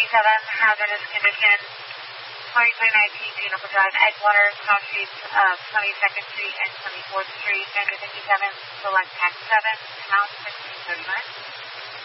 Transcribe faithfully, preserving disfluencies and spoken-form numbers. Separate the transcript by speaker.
Speaker 1: fifty-seven, hazardous condition, twenty-three nineteen Juniper Drive, Edgewater, cross streets of twenty-second Street and twenty-fourth Street, San fifty-seven, select tax seven, mount fifteen thirty-one.